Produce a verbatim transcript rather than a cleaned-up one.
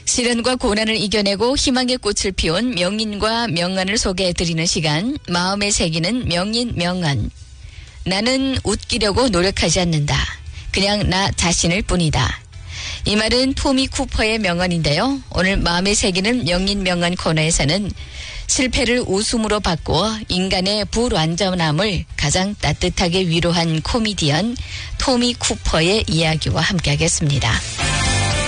시련과 고난을 이겨내고 희망의 꽃을 피운 명인과 명언을 소개해드리는 시간, 마음에 새기는 명인 명언. 나는 웃기려고 노력하지 않는다. 그냥 나 자신일 뿐이다. 이 말은 토미 쿠퍼의 명언인데요. 오늘 마음에 새기는 명인 명언 코너에서는 실패를 웃음으로 바꾸어 인간의 불완전함을 가장 따뜻하게 위로한 코미디언 토미 쿠퍼의 이야기와 함께하겠습니다.